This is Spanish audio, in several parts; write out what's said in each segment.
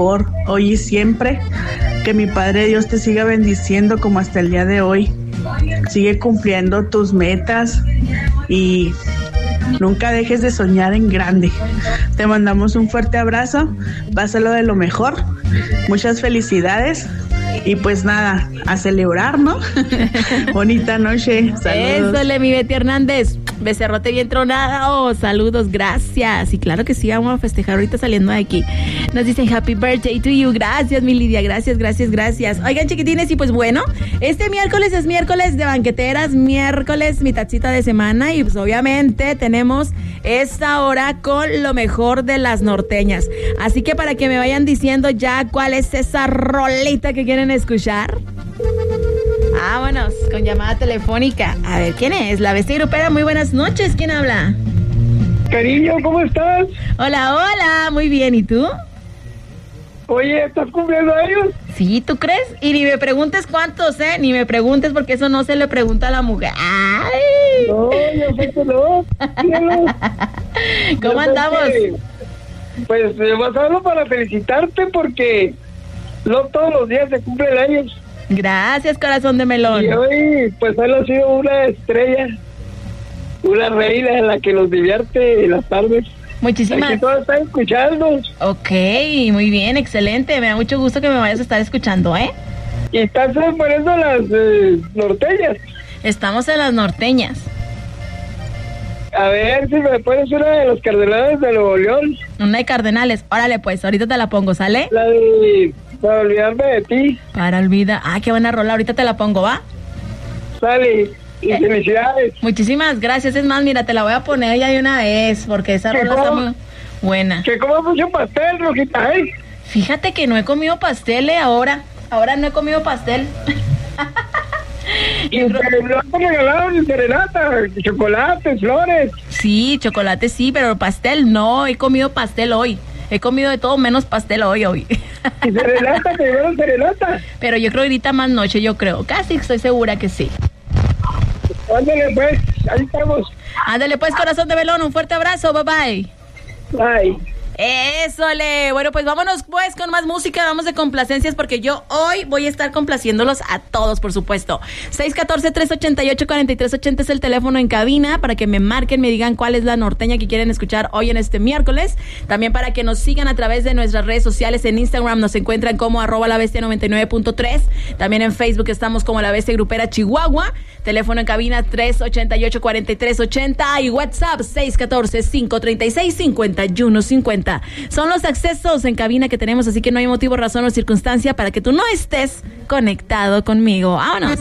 mejor hoy y siempre. Que mi Padre Dios te siga bendiciendo como hasta el día de hoy. Sigue cumpliendo tus metas y nunca dejes de soñar en grande. Te mandamos un fuerte abrazo, pásalo de lo mejor, muchas felicidades y pues nada, a celebrar, ¿no? Bonita noche, saludos. Eso, mi Betty Hernández, becerrote bien tronado, saludos, gracias. Y claro que sí, vamos a festejar ahorita saliendo de aquí. Nos dicen happy birthday to you, gracias mi Lidia, gracias. Oigan, chiquitines, y pues bueno, este miércoles es miércoles de banqueteras, miércoles mitadcita de semana y pues obviamente tenemos esta hora con lo mejor de las norteñas. Así que para que me vayan diciendo ya cuál es esa rolita que quieren escuchar. Vámonos con llamada telefónica. A ver, ¿quién es? La Bestia Grupera, muy buenas noches. ¿Quién habla? Cariño, ¿cómo estás? Hola, muy bien. ¿Y tú? Oye, ¿estás cumpliendo años? Sí, ¿tú crees? Y ni me preguntes cuántos, ni me preguntes porque eso no se le pregunta a la mujer. ¡Ay! No, yo sé que no. ¿Cómo andamos? Pues vas a hablar para felicitarte porque no todos los días se cumplen años. Gracias, corazón de melón. Y hoy, pues él ha sido una estrella, una reina en la que nos divierte en las tardes. Muchísimas. Aquí todos están escuchando. Ok, muy bien, excelente. Me da mucho gusto que me vayas a estar escuchando, Y estás poniendo las norteñas. Estamos en las norteñas. A ver si me pones una de los Cardenales de Nuevo León. Una de Cardenales. Órale, pues, ahorita te la pongo, ¿sale? La de Para olvidarme de ti. Para olvidar. Ah, qué buena rola. Ahorita te la pongo, ¿va? Sale. Y felicidades. Muchísimas gracias. Es más, mira, te la voy a poner ya de una vez porque esa rola está muy buena. Que comas mucho pastel, Rojita, Fíjate que no he comido pastel, ahora. Ahora no he comido pastel. Y lo han regalado en serenata, chocolates, flores. Sí, chocolate sí, pero pastel no. He comido pastel hoy. He comido de todo menos pastel hoy. ¿Y serenata? ¿Te llevaron serenata? Pero yo creo ahorita más noche, yo creo. Casi estoy segura que sí. Ándale pues, ahí estamos. Ándale pues, corazón de melón, un fuerte abrazo, bye. Bye. Ésole. Bueno, pues vámonos pues con más música, vamos de complacencias porque yo hoy voy a estar complaciéndolos a todos, por supuesto. 614-388-4380 es el teléfono en cabina para que me marquen, me digan cuál es la norteña que quieren escuchar hoy en este miércoles. También para que nos sigan a través de nuestras redes sociales. En Instagram nos encuentran como @labestia99.3. También en Facebook estamos como La Bestia Grupera Chihuahua. Teléfono en cabina 388-4380 y WhatsApp 614-536-5150. Son los accesos en cabina que tenemos, así que no hay motivo, razón o circunstancia para que tú no estés conectado conmigo. ¡Vámonos!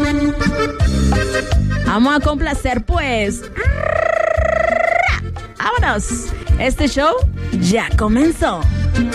Vamos a complacer, pues. ¡Vámonos! Este show ya comenzó.